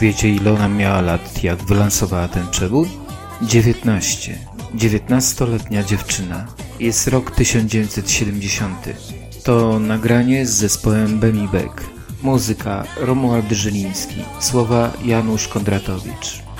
Wiecie, ile ona miała lat, jak wylansowała ten przebój? 19. 19-letnia dziewczyna. Jest rok 1970. To nagranie z zespołem Bemi Beck. Muzyka Romuald Żyliński. Słowa Janusz Kondratowicz.